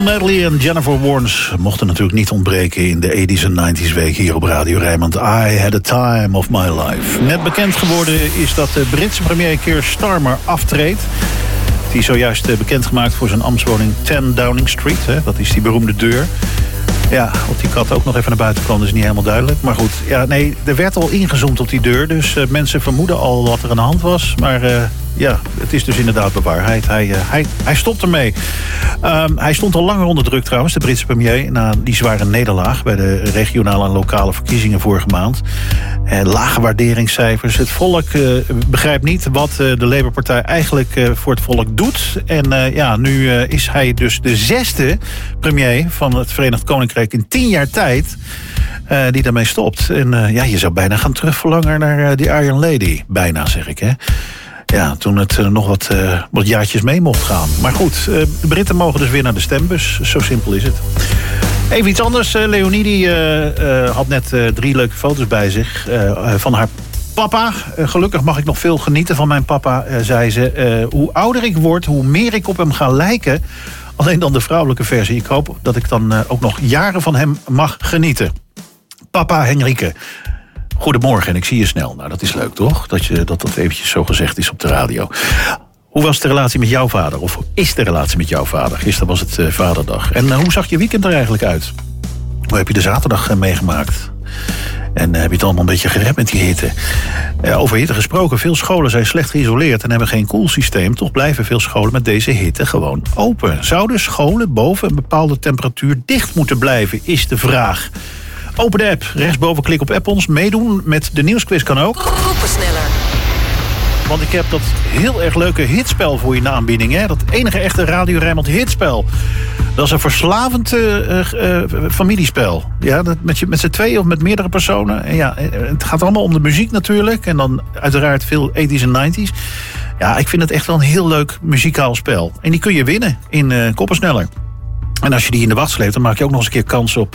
Medley en Jennifer Warnes mochten natuurlijk niet ontbreken in de 80s en 90s week hier op Radio Rijnmond. I had a time of my life. Net bekend geworden is dat de Britse premier Keir Starmer aftreedt. Die is zojuist bekendgemaakt voor zijn ambtswoning 10 Downing Street. Hè? Dat is die beroemde deur. Ja, of die kat ook nog even naar buiten kwam, is niet helemaal duidelijk. Maar goed, ja, nee, er werd al ingezoomd op die deur. Dus mensen vermoeden al wat er aan de hand was. Maar ja, het is dus inderdaad bewaarheid. Hij stopt ermee. Hij stond al langer onder druk trouwens, de Britse premier, na die zware nederlaag bij de regionale en lokale verkiezingen vorige maand. Lage waarderingscijfers. Het volk begrijpt niet wat de Labour-partij eigenlijk voor het volk doet. En ja, nu is hij dus de 6e premier van het Verenigd Koninkrijk in 10 jaar tijd die daarmee stopt. En ja, je zou bijna gaan terugverlangen naar die Iron Lady. Bijna, zeg ik, hè. Ja, toen het nog wat jaartjes mee mocht gaan. Maar goed, de Britten mogen dus weer naar de stembus. Zo simpel is het. Even iets anders. Leonie die, had net 3 leuke foto's bij zich van haar papa. Gelukkig mag ik nog veel genieten van mijn papa, zei ze. Hoe ouder ik word, hoe meer ik op hem ga lijken. Alleen dan de vrouwelijke versie. Ik hoop dat ik dan ook nog jaren van hem mag genieten. Papa Henrike. Goedemorgen en ik zie je snel. Nou, dat is leuk, toch? Dat eventjes zo gezegd is op de radio. Hoe was de relatie met jouw vader? Of is de relatie met jouw vader? Gisteren was het vaderdag. En hoe zag je weekend er eigenlijk uit? Hoe heb je de zaterdag meegemaakt? En heb je het allemaal een beetje gered met die hitte? Over hitte gesproken, veel scholen zijn slecht geïsoleerd en hebben geen koelsysteem. Toch blijven veel scholen met deze hitte gewoon open. Zouden scholen boven een bepaalde temperatuur dicht moeten blijven, is de vraag. Open de app, rechtsboven klik op app ons. Meedoen met de nieuwsquiz kan ook. Groepensneller. Want ik heb dat heel erg leuke hitspel voor je in de aanbieding. Hè? Dat enige echte Radio Rijnmond hitspel. Dat is een verslavend familiespel. Ja, dat met z'n tweeën of met meerdere personen. En ja, het gaat allemaal om de muziek natuurlijk. En dan uiteraard veel 80s en 90s. Ja, ik vind het echt wel een heel leuk muzikaal spel. En die kun je winnen in Koppensneller. En als je die in de wacht sleept, dan maak je ook nog eens een keer kans op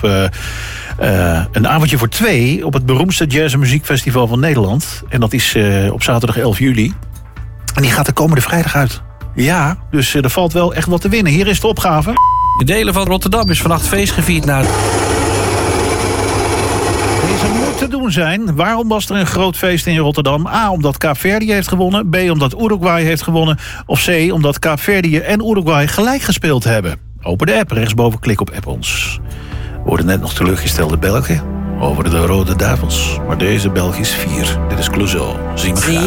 een avondje voor 2... op het beroemdste jazz- en muziekfestival van Nederland. En dat is op zaterdag 11 juli. En die gaat de komende vrijdag uit. Ja, dus er valt wel echt wat te winnen. Hier is de opgave. In delen van Rotterdam is vannacht feest gevierd naar... Deze moet te doen zijn. Waarom was er een groot feest in Rotterdam? A, omdat Kaapverdië heeft gewonnen. B, omdat Uruguay heeft gewonnen. Of C, omdat Kaapverdië en Uruguay gelijk gespeeld hebben. Open de app, rechtsboven klik op app ons. We worden net nog teleurgestelde Belgen over de Rode Duivels. Maar deze Belg is 4. Dit is Clouseau. Zien we graag.